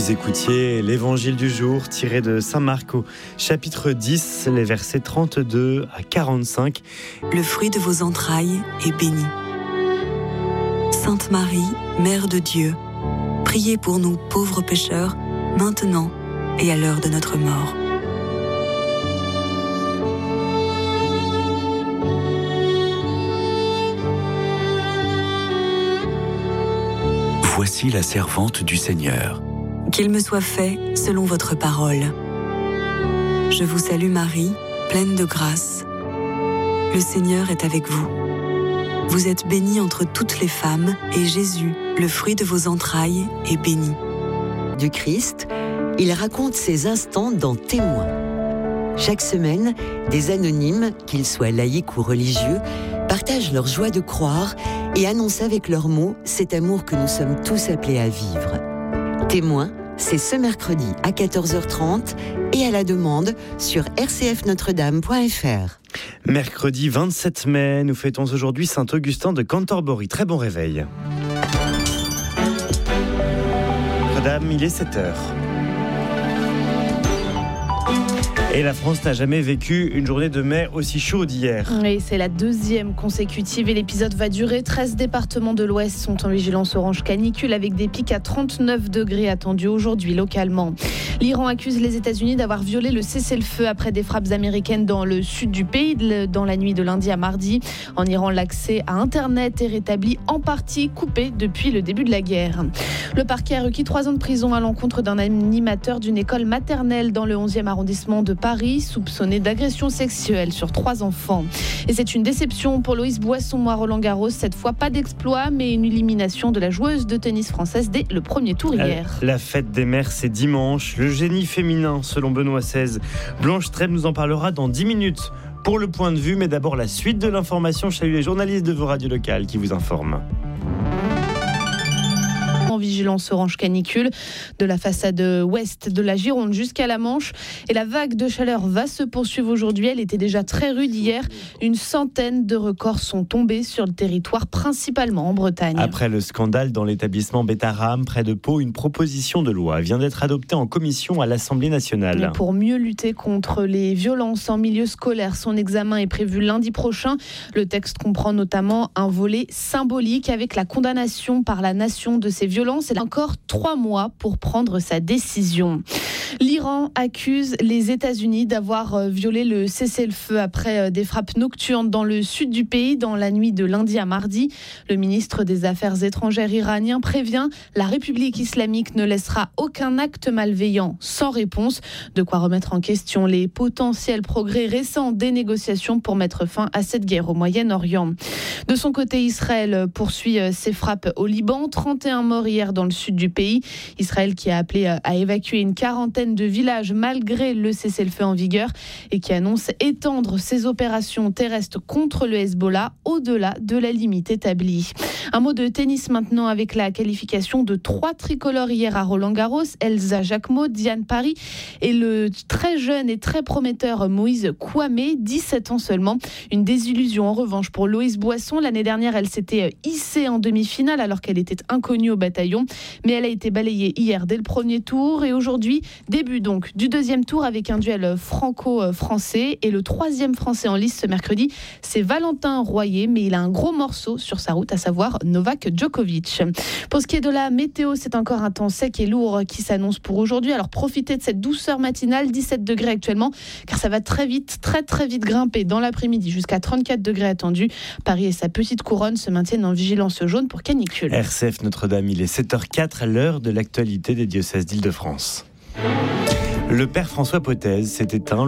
Vous écoutiez l'évangile du jour tiré de Saint Marc au chapitre 10, les versets 32 à 45. Le fruit de vos entrailles est béni. Sainte Marie, Mère de Dieu, priez pour nous pauvres pécheurs, maintenant et à l'heure de notre mort. Voici la servante du Seigneur. Qu'il me soit fait selon votre parole. Je vous salue Marie, pleine de grâce. Le Seigneur est avec vous. Vous êtes bénie entre toutes les femmes, et Jésus, le fruit de vos entrailles, est béni. Du Christ, il raconte ses instants dans Témoins. Chaque semaine, des anonymes, qu'ils soient laïcs ou religieux, partagent leur joie de croire et annoncent avec leurs mots cet amour que nous sommes tous appelés à vivre. Témoins, c'est ce mercredi à 14h30 et à la demande sur rcfnotredame.fr. Mercredi 27 mai, nous fêtons aujourd'hui Saint-Augustin de Cantorbéry. Très bon réveil. Notre-Dame, il est 7h. Et la France n'a jamais vécu une journée de mai aussi chaude hier. Oui, c'est la deuxième consécutive et l'épisode va durer. 13 départements de l'Ouest sont en vigilance orange canicule avec des pics à 39 degrés attendus aujourd'hui localement. L'Iran accuse les États-Unis d'avoir violé le cessez-le-feu après des frappes américaines dans le sud du pays dans la nuit de lundi à mardi. En Iran, l'accès à Internet est rétabli en partie coupé depuis le début de la guerre. Le parquet a requis 3 ans de prison à l'encontre d'un animateur d'une école maternelle dans le 11e arrondissement de Paris, soupçonné d'agression sexuelle sur 3 enfants. Et c'est une déception pour Loïs Boisson à Roland-Garros. Cette fois, pas d'exploit, mais une élimination de la joueuse de tennis française dès le premier tour hier. La fête des mères, c'est dimanche. Le génie féminin, selon Benoît XVI. Blanche Trèbe nous en parlera dans 10 minutes. Pour le point de vue, mais d'abord la suite de l'information. Je salue les journalistes de vos radios locales qui vous informent. En vigilance orange canicule de la façade ouest de la Gironde jusqu'à la Manche. Et la vague de chaleur va se poursuivre aujourd'hui. Elle était déjà très rude hier. Une centaine de records sont tombés sur le territoire, principalement en Bretagne. Après le scandale dans l'établissement Betaram, près de Pau, une proposition de loi vient d'être adoptée en commission à l'Assemblée nationale. Et pour mieux lutter contre les violences en milieu scolaire, son examen est prévu lundi prochain. Le texte comprend notamment un volet symbolique avec la condamnation par la nation de ces violences. Elle a encore 3 mois pour prendre sa décision. L'Iran accuse les États-Unis d'avoir violé le cessez-le-feu après des frappes nocturnes dans le sud du pays dans la nuit de lundi à mardi. Le ministre des Affaires étrangères iranien prévient la République islamique ne laissera aucun acte malveillant sans réponse. De quoi remettre en question les potentiels progrès récents des négociations pour mettre fin à cette guerre au Moyen-Orient. De son côté, Israël poursuit ses frappes au Liban. 31 morts hier dans le sud du pays. Israël qui a appelé à évacuer une quarantaine de villages malgré le cessez-le-feu en vigueur et qui annonce étendre ses opérations terrestres contre le Hezbollah au-delà de la limite établie. Un mot de tennis maintenant avec la qualification de 3 tricolores hier à Roland-Garros. Elsa Jacquemot, Diane Paris et le très jeune et très prometteur Moïse Kouamé, 17 ans seulement. Une désillusion en revanche pour Loïs Boisson. L'année dernière, elle s'était hissée en demi-finale alors qu'elle était inconnue au bataillon. Mais elle a été balayée hier dès le premier tour et aujourd'hui, début donc du deuxième tour avec un duel franco-français. Et le 3e français en lice ce mercredi, c'est Valentin Royer, mais il a un gros morceau sur sa route, à savoir Novak Djokovic. Pour ce qui est de la météo, c'est encore un temps sec et lourd qui s'annonce pour aujourd'hui. Alors profitez de cette douceur matinale, 17 degrés actuellement, car ça va très vite grimper dans l'après-midi jusqu'à 34 degrés attendus. Paris et sa petite couronne se maintiennent en vigilance jaune pour canicule. RCF Notre-Dame, il est 7h04 à l'heure de l'actualité des diocèses d'Île-de-France. Le père François Potez s'est éteint